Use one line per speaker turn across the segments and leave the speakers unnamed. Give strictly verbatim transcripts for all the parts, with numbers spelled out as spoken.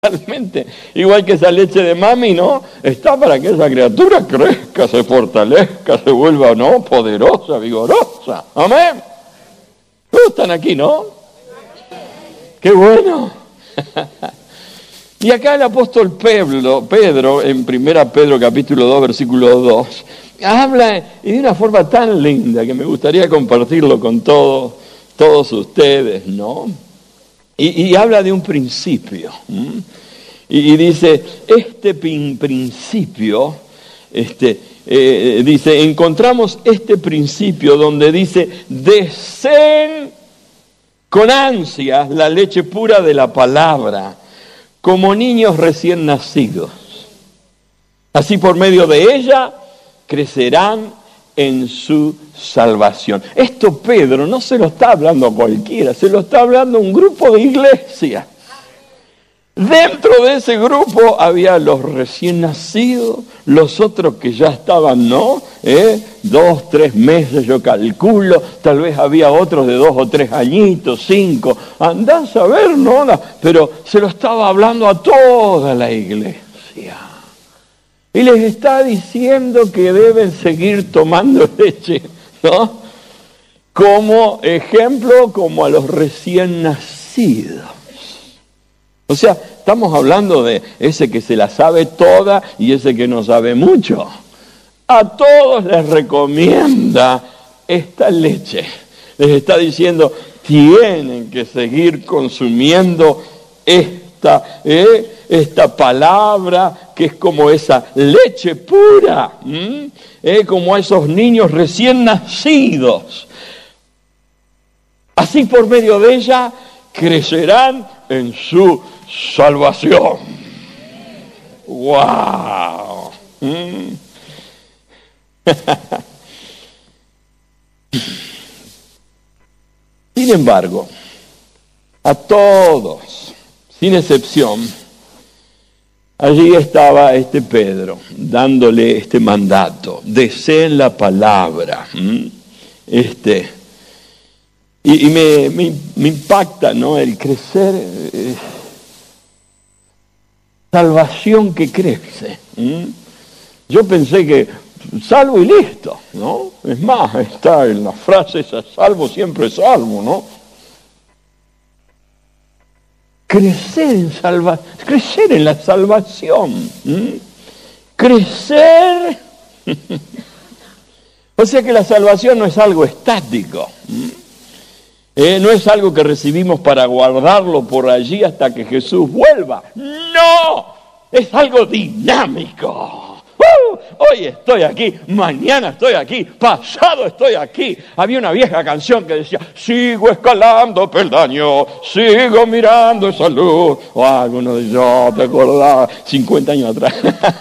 Realmente, igual que esa leche de mami, ¿no? Está para que esa criatura crezca, se fortalezca, se vuelva, ¿no? Poderosa, vigorosa. Amén. Todos están aquí, ¿no? ¡Qué bueno! Y acá el apóstol Pedro, Pedro, en primera Pedro capítulo dos, versículo dos, habla y de una forma tan linda que me gustaría compartirlo con todos, todos ustedes, ¿no? Y, y habla de un principio. ¿m? Y, y dice, este pin, principio, este, eh, dice, encontramos este principio donde dice, deseen con ansias la leche pura de la palabra, como niños recién nacidos. Así por medio de ella crecerán en su salvación. Esto Pedro no se lo está hablando a cualquiera, se lo está hablando a un grupo de iglesia. Dentro de ese grupo había los recién nacidos, los otros que ya estaban, ¿no? ¿Eh? Dos, tres meses, yo calculo, tal vez había otros de dos o tres añitos, cinco, andá a saber, ¿no? Pero se lo estaba hablando a toda la iglesia. Y les está diciendo que deben seguir tomando leche, ¿no? Como ejemplo, como a los recién nacidos. O sea, estamos hablando de ese que se la sabe toda y ese que no sabe mucho. A todos les recomienda esta leche. Les está diciendo, tienen que seguir consumiendo esta, ¿eh? esta palabra que es como esa leche pura, ¿eh? como a esos niños recién nacidos. Así por medio de ella crecerán en su salvación. ¡Wow! ¿Mm? Sin embargo, a todos, sin excepción, allí estaba este Pedro, dándole este mandato, deseen la palabra. ¿Mm? Este, y, y me, me, me impacta, ¿no? El crecer, eh, salvación que crece. ¿Mm? Yo pensé que salvo y listo, ¿no? Es más, está en la frase esa, salvo siempre salvo, ¿no? Crecer en salva, crecer en la salvación, ¿m? crecer, o sea que la salvación no es algo estático, eh, no es algo que recibimos para guardarlo por allí hasta que Jesús vuelva, no, es algo dinámico. Uh, hoy estoy aquí, mañana estoy aquí, pasado estoy aquí. Había una vieja canción que decía, sigo escalando peldaño, sigo mirando esa luz. O alguno de yo, te acordás, cincuenta años atrás.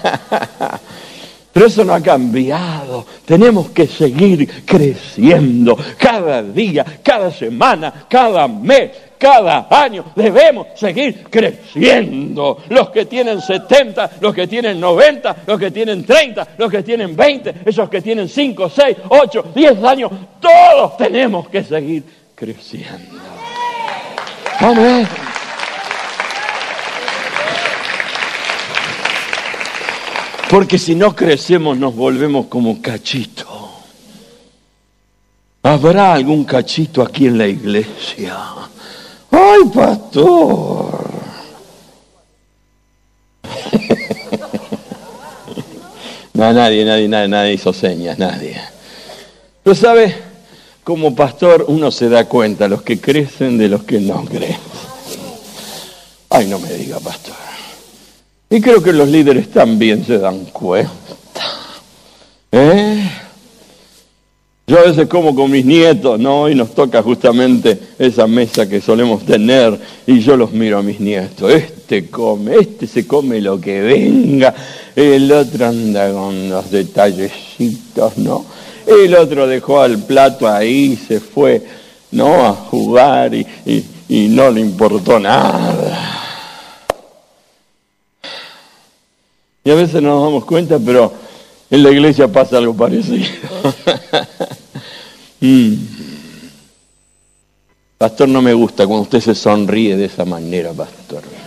Pero eso no ha cambiado. Tenemos que seguir creciendo cada día, cada semana, cada mes, cada año. Debemos seguir creciendo. Los que tienen setenta, los que tienen noventa, los que tienen treinta, los que tienen veinte, esos que tienen cinco, seis, ocho, diez años, todos tenemos que seguir creciendo. Amén. Porque si no crecemos nos volvemos como cachito. ¿Habrá algún cachito aquí en la iglesia? ¡Ay, pastor! No, nadie, nadie, nadie, nadie hizo señas, nadie. Pero ¿sabe? Como pastor uno se da cuenta, los que crecen de los que no crecen. Ay, no me diga, pastor. Y creo que los líderes también se dan cuenta. ¿Eh? Yo a veces como con mis nietos, ¿no? Y nos toca justamente esa mesa que solemos tener. Y yo los miro a mis nietos. Este come, este se come lo que venga. El otro anda con los detallecitos, ¿no? El otro dejó el plato ahí, se fue, ¿no? A jugar y, y, y no le importó nada. Y a veces no nos damos cuenta, pero en la iglesia pasa algo parecido. mm. Pastor, no me gusta cuando usted se sonríe de esa manera, pastor.